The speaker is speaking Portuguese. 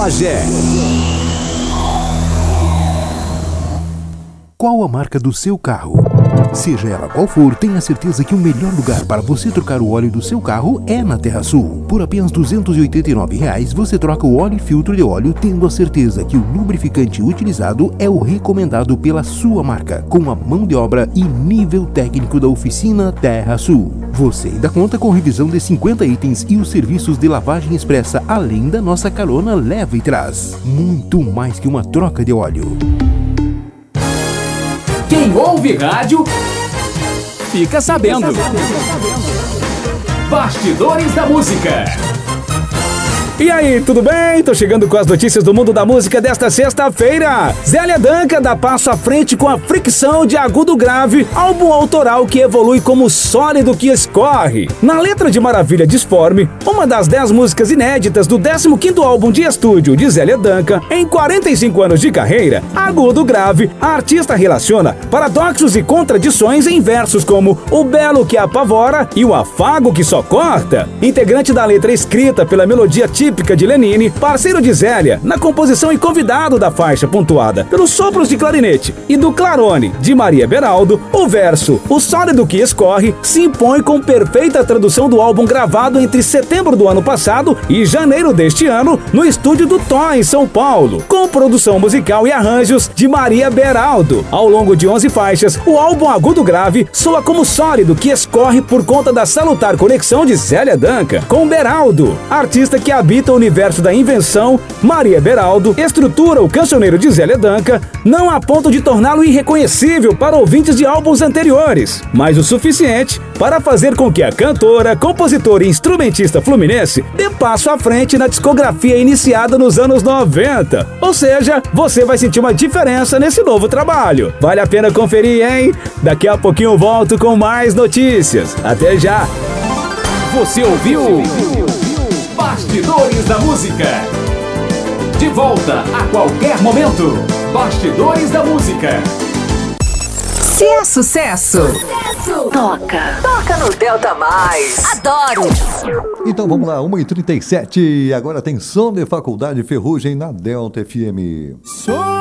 Bagé. Qual a marca do seu carro? Seja ela qual for, tenha certeza que o melhor lugar para você trocar o óleo do seu carro é na TerraSul. Por apenas R$ 289 você troca o óleo e filtro de óleo, tendo a certeza que o lubrificante utilizado é o recomendado pela sua marca, com a mão de obra e nível técnico da oficina TerraSul. Você ainda conta com revisão de 50 itens e os serviços de lavagem expressa, além da nossa carona leva e traz. Muito mais que uma troca de óleo. Quem ouve rádio, fica sabendo. Bastidores da Música. E aí, tudo bem? Tô chegando com as notícias do mundo da música desta sexta-feira. Zélia Duncan dá passo à frente com a Fricção de Agudo Grave, álbum autoral que evolui como sólido que escorre. Na letra de Maravilha Disforme, uma das 10 músicas inéditas do 15º álbum de estúdio de Zélia Duncan, em 45 anos de carreira, Agudo Grave, a artista relaciona paradoxos e contradições em versos como o belo que apavora e o afago que só corta. Integrante da letra escrita pela melodia típica de Lenine, parceiro de Zélia na composição e convidado da faixa pontuada pelos sopros de clarinete e do clarone de Maria Beraldo, o verso "O sólido que escorre" se impõe com perfeita tradução do álbum gravado entre setembro do ano passado e janeiro deste ano no estúdio do Tó, em São Paulo, com produção musical e arranjos de Maria Beraldo. Ao longo de 11 faixas, o álbum Agudo Grave soa como sólido que escorre por conta da salutar conexão de Zélia Duncan com Beraldo, artista que habita o universo da invenção. Maria Beraldo estrutura o cancioneiro de Zélia Duncan não a ponto de torná-lo irreconhecível para ouvintes de álbuns anteriores, mas o suficiente para fazer com que a cantora, compositora e instrumentista fluminense dê passo à frente na discografia iniciada nos anos 90. Ou seja, você vai sentir uma diferença nesse novo trabalho. Vale a pena conferir, hein? Daqui a pouquinho eu volto com mais notícias. Até já! Você ouviu Bastidores da Música. De volta a qualquer momento. Bastidores da Música. Se é sucesso, toca no Delta Mais. Adoro! Então vamos lá, 1h37, agora tem Som de Faculdade Ferrugem na Delta FM.